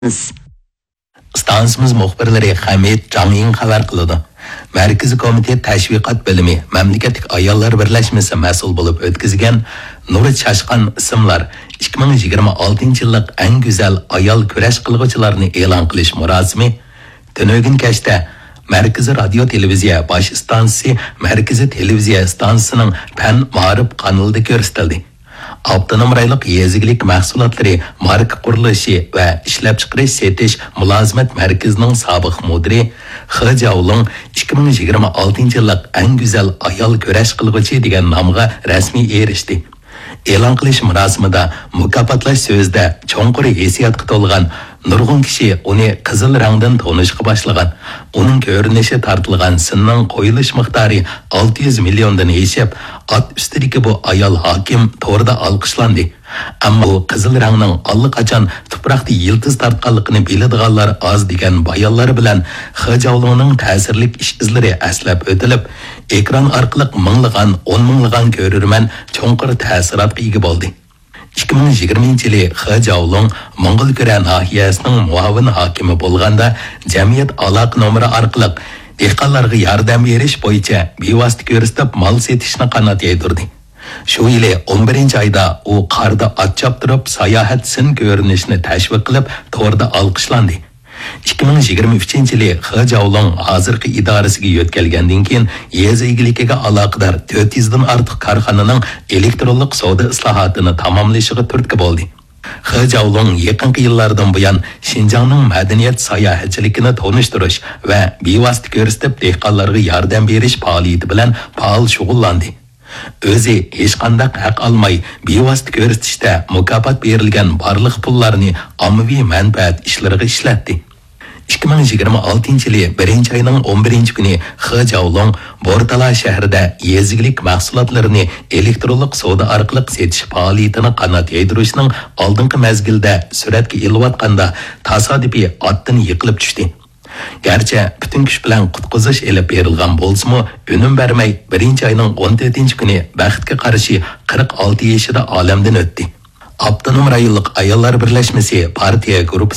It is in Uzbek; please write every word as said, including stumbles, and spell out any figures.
Stansimiz muxbirlari Hamid Jamiying xabar qiladi. Markaziy komitet tashviqot bo'limi mamlakatlik ayollar birlashmasi mas'ul bo'lib o'tkazgan Nuri Chashqan ismlar ikki ming yigirma oltinchi yillik eng go'zal ayol kurash qilg'uvchilarini e'lon qilish murosimi Tunugin kashda Markaziy radio televiziya bosh stansiyasi Markaziy televiziya stansiyasining Pan Ma'rif kanalida ko'rsatildi. Avtonom rayonlik yezigilik mahsulotlari marka qurilishi va ishlab chiqarish setish mulozimat markazining sobiq mudiri Xijavling ikki ming yigirma oltinchi yillik eng go'zal ayol kurash qilg'uchi degan nomga rasmiy erishdi. E'lon qilish marosimida mukofotlash so'zida cho'nqur hissiyotga to'lgan nurg'un kishi uni qizil rangdan tonishga boshlagan. Uning ko'rinishi tortilgan sinning qo'yilish miqdori olti yuz milliondan eshib, at ustidagi bu ayol hokim to'rda olqishlandi. Ammo bu qizil rangning allaqachon tuproqda yildiz tortganligini biladiganlar oz degan bayonlar bilan Xijavlingning ta'sirli ish izlari aslab o'tilib, ekran orqali minglagan, o'n minglagan ko'rurman cho'nqur ta'sirotga ega bo'ldi. ikki ming yigirmanchi yili Xijavling Mong'olkura nahiyasining muavin hokimi bo'lganda jamiyat aloqa nomeri orqali dehqonlarga yordam berish bo'yicha bevosita ko'rsatib mol setishni qanot yaydirdi. Shu yili o'n birinchi oyda u qarda ot choptirib sayohat sin ko'rinishni tashviq qilib to'rda olqishlandi. ikki ming yigirma uchinchi yili Xijavling hozirgi idorasiga yo'tkalgandan keyin yez egiligiga aloqador to'rt yuzdan ortiq korxonaning elektronlik savdo islohotini tamomlashiga turtki bo'ldi. Xijavling yaqinqi yillardan buyon Xinjiangning madaniyat sayohatchiligini tonishtirish va bevosita ko'rsatib dehqonlarga yordam berish faoliyati bilan faol shug'ullandi. O'zi hech qanday haq olmay bevosita ko'rsatishda mukofot berilgan barliq pullarni ommaviy manfaat ishlariga ishlatdi. ikki ming yigirma oltinchi yili birinchi oyning o'n birinchi kuni Xijavling Bortala shahrida yezigilik mahsulotlarini elektronlik savdo orqali setish faoliyatini qanot yaydirishning oldingi mezgilda suratga ilayotganda tasodifiy otdan yiqilib tushdi. Garchi butun kuch bilan qutqizish elib berilgan bo'lsa-mu, unum bermay birinchi oyning o'n to'rtinchi kuni baxtga qarshi qirq olti yoshida olamdan o'tdi. Avtonom rayonlik ayollar birlashmasi partiya guruhi